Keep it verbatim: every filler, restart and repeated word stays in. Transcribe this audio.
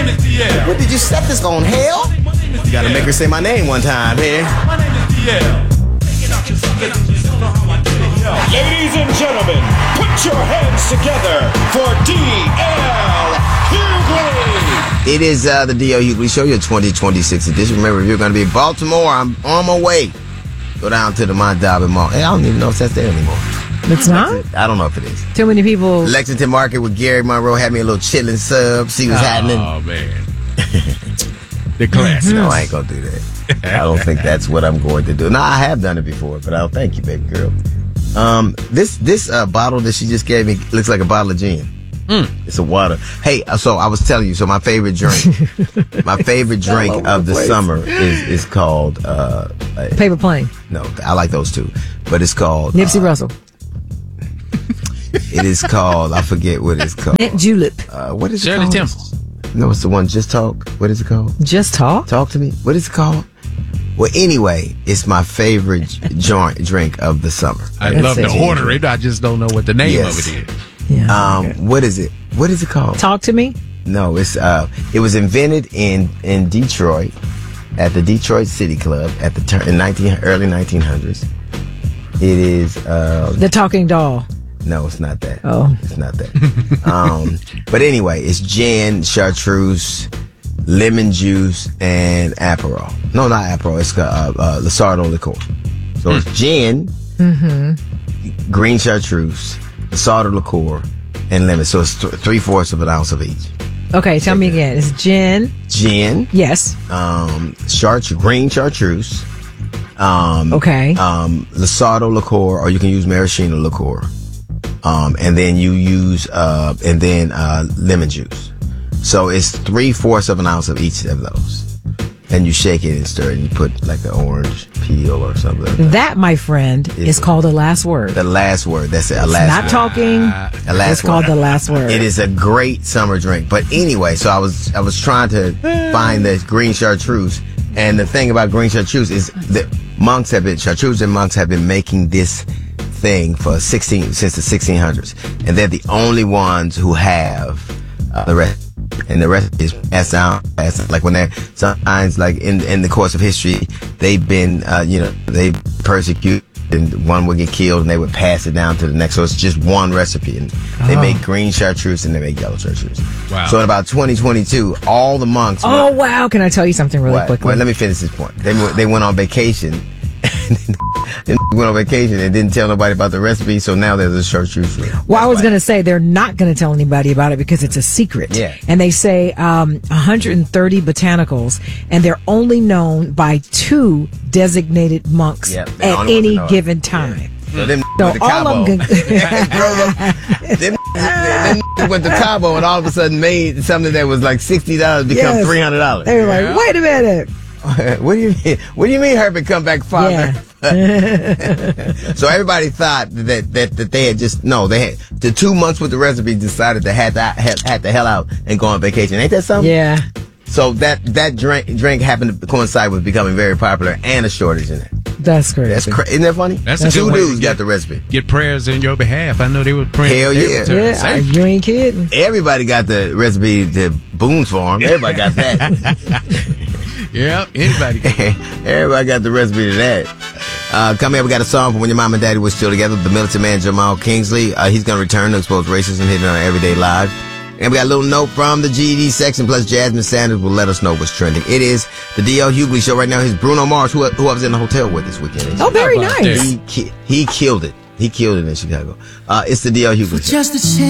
name is D L. What did you set this on, hell? You gotta make her say my name one time here. My name is D L. Ladies and gentlemen, put your hands together for D L Hughley. It is uh, the D L Hughley Show, your twenty twenty-six edition. Remember, if you're going to be in Baltimore, I'm on my way. Go down to the Mondavi Mall. Hey, I don't even know if that's there anymore. It's not? I don't know if it is. Too many people. Lexington Market with Gary Monroe had me a little chillin' sub, see what's oh, happening. Oh, man. The classics. No, I ain't going to do that. I don't think that's what I'm going to do. No, I have done it before, but I'll thank you, baby girl. Um, this this uh, bottle that she just gave me looks like a bottle of gin. Mm. It's a water. Hey, so I was telling you, so my favorite drink, my favorite drink of the, the summer is is called uh, Paper Plane. No, I like those too, but it's called Nipsey uh, Russell. It is called. I forget what it's called. Mint Julep. Uh, what is Shirley it called? Temple. No, it's the one. Just Talk. What is it called? Just Talk. Talk to me. What is it called? Well, anyway, it's my favorite joint drink of the summer. I That's love it. to order it. I just don't know what the name Yes. of it is. Yeah. Um, okay. what is it? What is it called? Talk to me. No, it's uh, it was invented in in Detroit at the Detroit City Club at the turn in nineteen early nineteen hundreds. It is uh, The Talking Doll. no, it's not that. Oh. It's not that. um, but anyway, it's gin, chartreuse, lemon juice, and Aperol. No, not Aperol. It's uh, uh, Lusardo liqueur. So it's gin, Mm-hmm. green chartreuse, Lusardo liqueur, and lemon. So it's th- three fourths of an ounce of each. Okay, tell me again. It's gin. Gin, Yes. um, chartreuse, green chartreuse, um, Okay. um, Lusardo liqueur, or you can use maraschino liqueur, um, and then you use uh, and then uh, lemon juice. So it's three fourths of an ounce of each of those, and you shake it and stir it. And you put like an orange peel or something. Like that. That, my friend, is called the last word. The last word. That's it. A It's last not word. talking. A last It's called word. the last word. It is a great summer drink. But anyway, so I was I was trying to find the green chartreuse, and the thing about green chartreuse is that monks have been chartreuse and monks have been making this thing for sixteen since the sixteen hundreds, and they're the only ones who have uh, the rest. And the rest is passed down, passed down. Like when they're sometimes, like in in the course of history, they've been, uh, you know, they persecute, and one would get killed, and they would pass it down to the next. So it's just one recipe, and they Oh. make green chartreuse and they make yellow chartreuse. Wow. So in about twenty twenty-two, all the monks. Oh, went, wow. Can I tell you something really What? quickly? Well, let me finish this point. They went- they went on vacation. Then went on vacation and didn't tell nobody about the recipe, so now there's a chartreuse. Well, I was going to say they're not going to tell anybody about it because it's a secret. Yeah. And they say um, one hundred thirty botanicals, and they're only known by two designated monks Yeah, they at only want to any know it. given time. So them So went to all Cabo. of them. Can, them, them went to Cabo and all of a sudden made something that was like sixty dollars become Yes. three hundred dollars. they were like, wait a minute. What do you mean? What do you mean, Herbert? Come back farther. Yeah. So everybody thought that, that that they had just no. They had the two months with the recipe decided to had to had, had the hell out and go on vacation. Ain't that something? Yeah. So that that drink drink happened to coincide with becoming very popular and a shortage in it. That's crazy. That's cra- isn't that funny? That's a two good way to dudes get- got the recipe. Get prayers in your behalf. I know they were praying. Hell they yeah. were to Yeah, save you ain't kidding. Everybody got the recipe to Boone's Farm. Everybody got that. Yeah, anybody can. Everybody got the recipe to that. Uh, coming up, we got a song from When Your Mom and Daddy Was Still Together. The militant man Jamal Kingsley. Uh, he's going to return to expose racism hidden on Everyday Live. And we got a little note from the G E D section. Plus, Jasmine Sanders will let us know what's trending. It is the D L Hughley Show right now. Here's Bruno Mars, who, who I was in the hotel with this weekend. Oh, very How about nice. that? He, ki- he killed it. He killed it in Chicago. Uh, it's the D L Hughley Show. Just a chance.